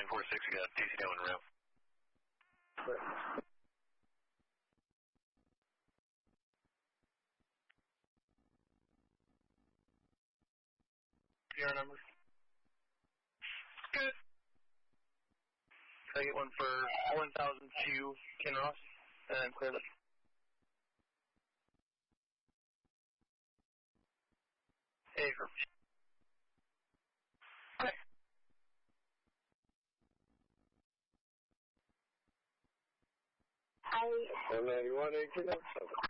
746, we got DC down ramp. PR number. Good. Can I get one for 1002 Kinross? And clear it. Hey, Okay. I 191 Kinross.